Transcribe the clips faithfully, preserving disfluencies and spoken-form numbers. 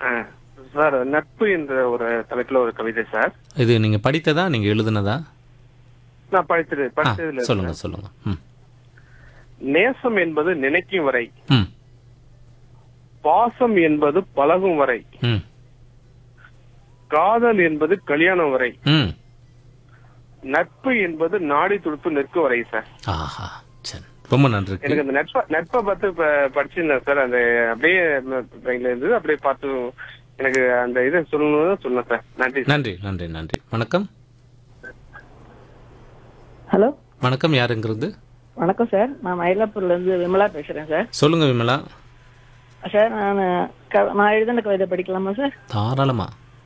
ஆ, sir நட்பு என்ற ஒரு தலைப்புல ஒரு கவிதை சார். இது நீங்க படித்ததா நீங்க எழுதுனதா? நான் படித்தது ஆ, படித்ததுல சொல்லுங்க சார். சொல்லுங்க. ம் நேசம் என்பது நினைக்கும் வரை, ம் பாசம் என்பது பழகும் வரை, ம் காதல் என்பது கல்யாணம் வரை, ம் நட்பு என்பது நாடி துடுப்பு நிற்கும் வரை சார். ஆஹா, சரி, ரொம்ப நன்றி. எனக்கு அந்த நட்ப நட்பை பார்த்து ப- படிச்சிருந்தேன் சார். அந்த அப்படியே மைண்ட்ல இருந்து அப்படியே பார்த்து எனக்கு அந்த இதை சொல்லணும்னு சொன்னேன் சார். நன்றி சார். நன்றி நன்றி நன்றி. வணக்கம். ஹலோ, வணக்கம், யாருங்கிறது? வணக்கம் சார். நான் மயிலாப்பூர்ல இருந்து விமலா பேசுறேன் சார். சொல்லுங்க விமலா. சார் நான் க- நான் எழுதின கவிதை படிக்கலாமா சார்? தாராளமா.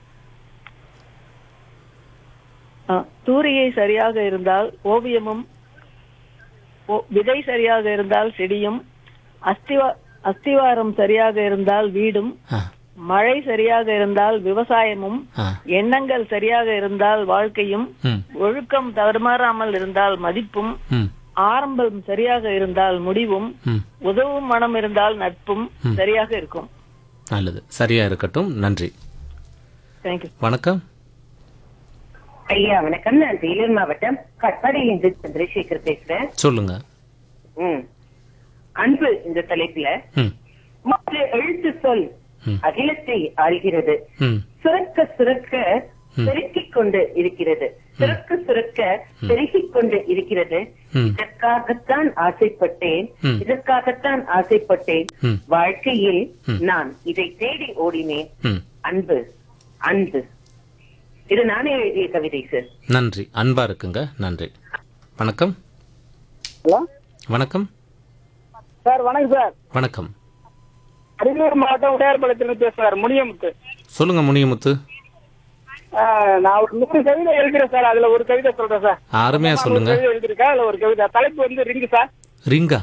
ஆ, தூரிகை சரியாக இருந்தால் ஓவியமும், ஓ- விதை சரியாக இருந்தால் செடியும், அஸ்திவா அஸ்திவாரம் சரியாக இருந்தால் வீடும், ஆ, மழை சரியாக இருந்தால் விவசாயமும், ஆ, எண்ணங்கள் சரியாக இருந்தால் வாழ்க்கையும், ம், ஒழுக்கம் தடுமாறாமல் இருந்தால் மதிப்பும், ம், ஆரம்பம் சரியாக இருந்தால் முடிவும், ம். உதவும் மனம் இருந்தால் நட்பும் சரியாக இருக்கும். நல்லது, சரியா இருக்கட்டும். நன்றி. தேங்க்யூ. வணக்கம். ஐயா வணக்கம். நான் வேலூர் மாவட்டம் கட்பாடியிலிருந்து சந்திரசேகர் பேசுறேன். சொல்லுங்க. ம். அன்பு இந்த தலைப்புல ம் மற்ற எழுத்து சொல் ம். அகிலத்தை ஆள்கிறது. ம் சுரக்க சுரக்க பெருக்கிக் கொண்டு இருக்கிறது. சுரக்க சுரக்க பெருகிக் கொண்டு இருக்கிறது. ம். இதற்காகத்தான் ஆசைப்பட்டேன், ம். இதற்காகத்தான் ஆசைப்பட்டேன். ம். வாழ்க்கையில் நான் இதை தேடி ஓடினேன். ம் அன்பு, அன்பு. இது நானே எழுதிய கவிதை சார். நன்றி, அன்பா இருக்குங்க. நன்றி. வணக்கம். ஹலோ வணக்கம். சார், வணக்கம் சார். வணக்கம். அரியலூர் மாவட்டம் உடையார்பாளையத்திலிருந்து பேசுறாரு முனியமுத்து. சொல்லுங்க முனியமுத்து. ஆ, நான் ஒரு நூறு கவிதை எழுதுறேன் சார். அதுல ஒரு கவிதை சொல்றேன் சார். அருமையா நான் ஒரு சொல்லுங்க. கவிதை எழுதிருக்கேன். அதுல ஒரு கவிதை தலைப்பு வந்து ரிங்கு சார். ரிங்கா?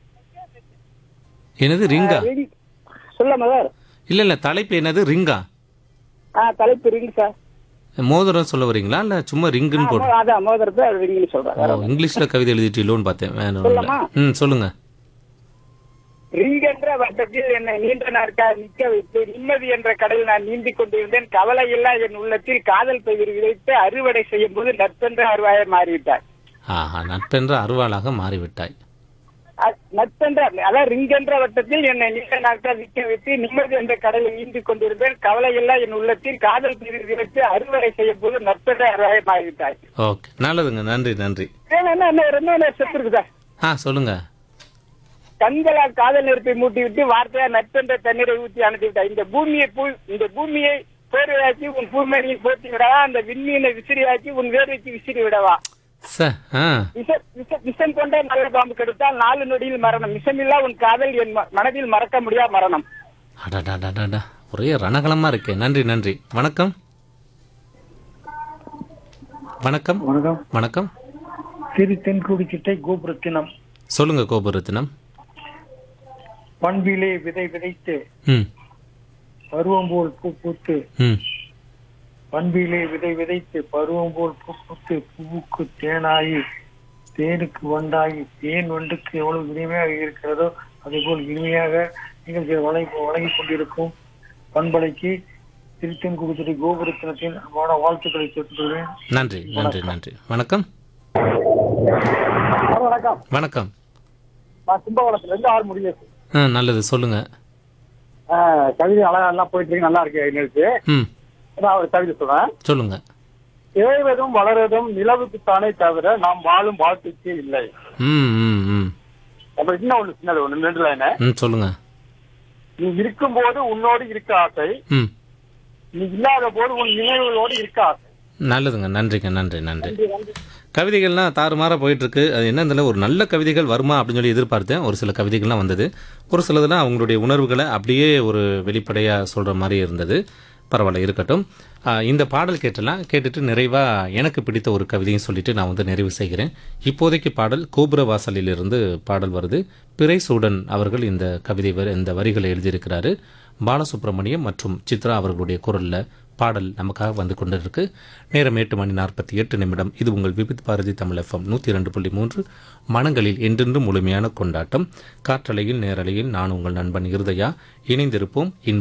என்னது ரிங்கா? ரிங் சொல்லாமா சார்? இல்ல இல்ல, தலைப்பு என்னது? ரிங்கா? ஆ, தலைப்பு ரிங் சார். மோதிரம் சொல்ல வரீங்களா இல்ல சும்மா ரிங்குன்னு ஆ, போடு? மோ- அதான் மோதிரத்தை அது ரிங்னு சொல்றேன். ஓ, வேற ஒண்ணும் இல்ல. இங்கிலீஷ்ல கவிதை எழுதிட்டீங்களோன்னு பார்த்தேன். வேற ஒண்ணும் இல்ல. சொல்லலாமா? ம் சொல்லுங்க. ரிங் என்ற வட்டத்தில் என்னை நீண்ட நாட்கள் நிற்க வைத்து நிம்மதி என்ற கடலில் நான் நீந்திக் கொண்டிருந்தேன். கவலை இல்லா என் உள்ளத்தில் காதல் பயிர் விதைத்து அறுவடை செய்யும் போது நட்பென்ற அருவாயை மாறிவிட்டார். ஆஹா, நட்பென்ற அருவாளாக மாறிவிட்டாய். அ- நட்பென்ற அதாவது ரிங் என்ற வட்டத்தில் என்னை நீண்ட நாட்கள் நிற்க வைத்து நிம்மதி என்ற கடலில் நீந்திக் கொண்டிருந்தேன். கவலை இல்லா என் உள்ளத்தில் காதல் பயிர் விதைத்து அறுவடை செய்யும் போது நட்பென்ற அருவாயை மாறிவிட்டார். ஓகே, நல்லதுங்க. நன்றி நன்றி. என்ன என்ன என்ன என்ன என்ன செத்து இருக்கு சார். ஆ சொல்லுங்க. கண்களால் காதல் நெருப்பை மூட்டி விட்டு வார்த்தையா நட்பென்ற தண்ணீரை ஊற்றி அணைத்து விட்டார். இந்த பூமியை பூ- இந்த பூமியை போர்வையாக்கி உன் பூமணியில் போர்த்தி விடவா, அந்த விண்மீனை விசிறியாக்கி உன் வேர்வைக்கு விசிறி விடவா. ச ஆ விஷ- விஷ- விஷம் கொண்ட நல்ல பாம்பு கெடுத்தால் நாலு நொடியில் மரணம். விஷமில்லா உன் காதல் என் ம- மனதில் மறக்க முடியா மரணம். அடடாடாடாடா, ஒரே ரணகலமா இருக்கே. நன்றி நன்றி. வணக்கம். வணக்கம். வணக்கம். வணக்கம். திரு தென்குடி சிட்டை கோபுரத்தினம். சொல்லுங்க கோபுரத்தினம். பண்பிலே விதை விதைத்து ம் பருவம் போல் பூ பூத்து, ம் பண்பிலே விதை விதைத்து பருவம் போல் பூ பூத்து, பூவுக்கு தேனாகி தேனுக்கு வண்டாகி, தேன் வண்டுக்கு எவ்வளவு இனிமையாக இருக்கிறதோ அதே போல் இனிமையாக நீங்கள் வழங்கி வழங்கிக் கொண்டிருக்கும் பண்பலைக்கு திருத்தென்குடி சிட்டை கோபுரத்தினத்தின் அன்பான வாழ்த்துக்களை தெரிவித்துள்ளேன். நன்றி நன்றி நன்றி. வணக்கம். வணக்கம். வணக்கம். நான் கும்பகோணத்துல இருந்து ஆள் முடியும். ஆ நல்லது, சொல்லுங்க. கவிதை அழகா எல்லாம் போயிட்டு இருக்கு. நல்லா இருக்கு நினைச்சு ம் நான் ஒரு கவிதை சொல்றேன். சொல்லுங்க. இழைவதும் வளர்வதும் நிலவுக்குத்தானே தவிர நாம் வாழும் வாழ்க்கைக்கு இல்லை. ம் ம் ம் அப்ப இன்னும் ஒண்ணு சின்னது ஒண்ணு ரெண்டு லைன். ம் சொல்லுங்க. நீ இருக்கும் போது உன்னோடு இருக்க ஆசை, ம் நீ இல்லாத போது உன் நினைவுகளோடு இருக்க ஆசை. நல்லதுங்க. நன்றிங்க. நன்றி நன்றி. கவிதைகள்லாம் தாறுமாறாக போயிட்டுருக்கு. அது என்னதில் ஒரு நல்ல கவிதைகள் வருமா அப்படின்னு சொல்லி எதிர்பார்த்தேன். ஒரு சில கவிதைகள்லாம் வந்தது. ஒரு சிலதெல்லாம் அவங்களுடைய உணர்வுகளை அப்படியே ஒரு வெளிப்படையாக சொல்கிற மாதிரி இருந்தது. பரவாயில்ல, இருக்கட்டும். ஆஹ் இந்த பாடல் கேட்டலாம். கேட்டுட்டு நிறைவாக எனக்கு பிடித்த ஒரு கவிதையும் சொல்லிட்டு நான் வந்து நிறைவு செய்கிறேன். இப்போதைக்கு பாடல் கோபுர வாசலிலிருந்து பாடல் வருது. பிறை சூடன் அவர்கள் இந்த கவிதை வரி இந்த வரிகளை எழுதியிருக்கிறாரு. பாலசுப்ரமணியம் மற்றும் சித்ரா அவர்களுடைய குரலில் பாடல் நமக்காக வந்து கொண்டிருக்கு. நேரம் எட்டு மணி நாற்பத்தி எட்டு நிமிடம். இது உங்கள் விபித் பாரதி தமிழ் எஃப்எம் நூற்றி இரண்டு புள்ளி மூன்று. மனங்களில் என்றென்றும் முழுமையான கொண்டாட்டம். காற்றலையில் நேரலையில் நான் உங்கள் நண்பன் இருதயா. இணைந்திருப்போம். இன்ப